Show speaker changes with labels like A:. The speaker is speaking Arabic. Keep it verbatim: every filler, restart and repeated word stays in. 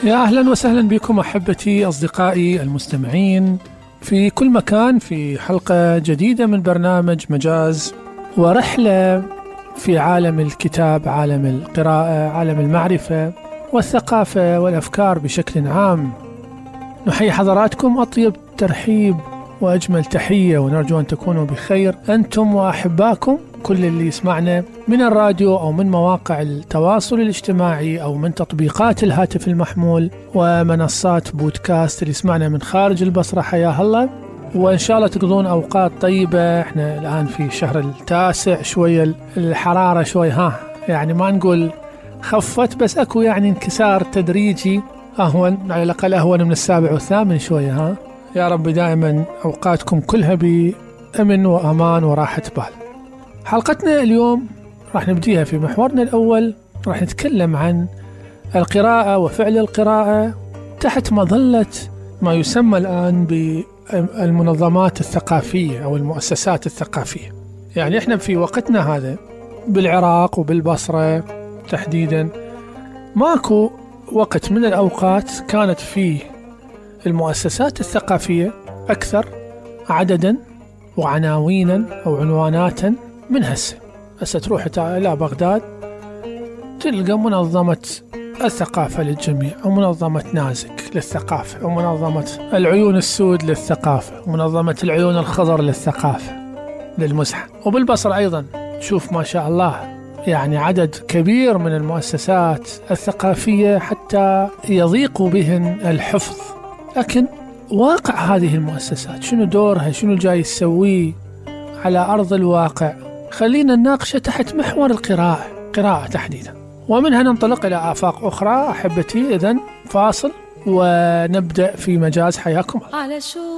A: يا أهلا وسهلا بكم أحبتي أصدقائي المستمعين في كل مكان، في حلقة جديدة من برنامج مجاز ورحلة في عالم الكتاب، عالم القراءة، عالم المعرفة والثقافة والأفكار بشكل عام. نحيي حضراتكم أطيب ترحيب وأجمل تحية، ونرجو أن تكونوا بخير أنتم وأحباكم، كل اللي يسمعنا من الراديو أو من مواقع التواصل الاجتماعي أو من تطبيقات الهاتف المحمول ومنصات بودكاست اللي يسمعنا من خارج البصرة. حياه الله، وإن شاء الله تقضون أوقات طيبة. إحنا الآن في شهر التاسع، شوية الحرارة شوي ها يعني ما نقول خفت، بس أكو يعني انكسار تدريجي، أهون على الأقل أهون من السابع والثامن شوية. ها يا رب دائما أوقاتكم كلها بأمن وأمان وراحة بال. حلقتنا اليوم راح نبديها في محورنا الأول، راح نتكلم عن القراءة وفعل القراءة تحت مظلة ما يسمى الآن بالمنظمات الثقافية أو المؤسسات الثقافية. يعني إحنا في وقتنا هذا بالعراق وبالبصرة تحديدا ماكو وقت من الأوقات كانت فيه المؤسسات الثقافية أكثر عددا وعناوينا أو عنواناتا من هسه. هسه تروح إلى بغداد تلقى منظمة الثقافة للجميع، ومنظمة نازك للثقافة، ومنظمة العيون السود للثقافة، ومنظمة العيون الخضر للثقافة للمزحة. وبالبصر أيضا تشوف ما شاء الله يعني عدد كبير من المؤسسات الثقافية حتى يضيق بهن الحفظ. لكن واقع هذه المؤسسات شنو دورها، شنو جاي تسويه على أرض الواقع، خلينا نناقشه تحت محور القراءة، قراءة تحديدا، ومنها ننطلق إلى آفاق أخرى. أحبتي إذن فاصل ونبدأ في مجاز. حياكم الله.